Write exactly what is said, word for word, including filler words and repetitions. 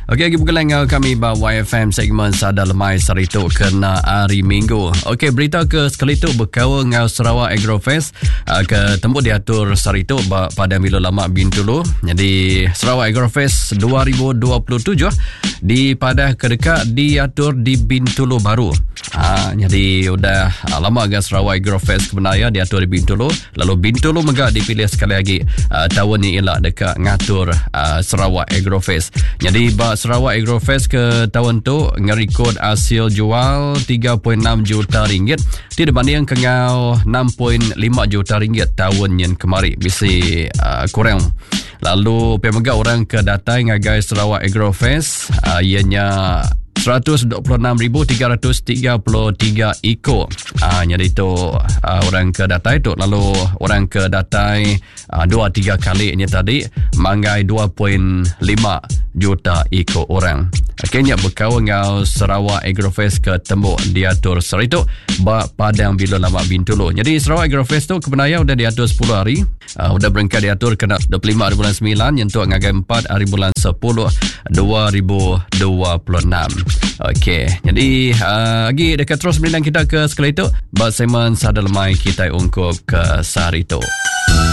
Okey, lagi berkelang dengan kami ba Y F M segmen Sada Lemai Sarito kena hari Minggu. Okey, berita ke sekali tu berkawan dengan Sarawak Agrofest uh, ke tempat diatur Sarito ba, pada Milo Lama Bintulu. Jadi Sarawak Agrofest dua ribu dua puluh tujuh di Padah Kedekat diatur di Bintulu baru. Ha, jadi udah uh, lama agak Sarawak Agrofest kebenaya diatur di Bintulu. Lalu Bintulu megak dipilih sekali lagi uh, tahun ni ialah dekat ngatur uh, Sarawak Agrofest. Jadi ba Sarawak Agrofest ke tahun tu ngerekod hasil jual tiga perpuluhan enam juta ringgit tidak banding dengan enam perpuluhan lima juta ringgit tahun yang kemarin. Bisi uh, kurang. Lalu pemegak orang ke data ngagai Sarawak Agrofest uh, ianya seratus dua puluh enam ribu tiga ratus tiga puluh tiga ekor. Ah, jadi itu uh, orang ke data itu. Lalu orang ke data uh, dua tiga kali ini tadi manggai dua perpuluhan lima juta ekor orang. Akhirnya berkawan dengan Sarawak Agrofest ke tembok diatur Sarito ba Padang Bilo Lama Bintulu. Jadi Sarawak Agrofest tu kebenaya udah diatur sepuluh hari. Uh, udah berangkat diatur kena dua puluh lima hari bulan sembilan yang tu ngagai empat hari bulan sepuluh dua ribu dua puluh enam. Okey, jadi uh, lagi dekat terus berilang kita ke sekali itu. Buat segmen Sada Lemai kita ungkup ke Sarito.